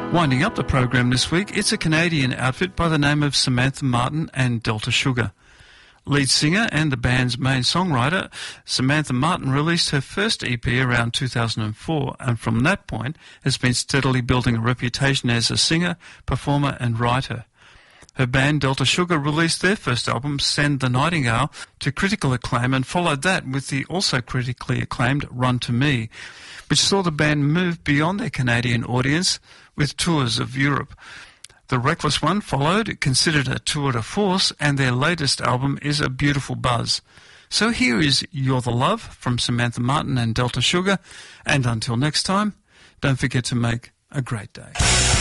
Winding up the program this week, it's a Canadian outfit by the name of Samantha Martin and Delta Sugar. Lead singer and the band's main songwriter, Samantha Martin released her first EP around 2004, and from that point has been steadily building a reputation as a singer, performer and writer. Her band Delta Sugar released their first album, Send the Nightingale, to critical acclaim, and followed that with the also critically acclaimed Run to Me, which saw the band move beyond their Canadian audience with tours of Europe. The Reckless One followed, considered a tour de force, and their latest album is A Beautiful Buzz. So here is You're the Love from Samantha Martin and Delta Sugar, and until next time, don't forget to make a great day.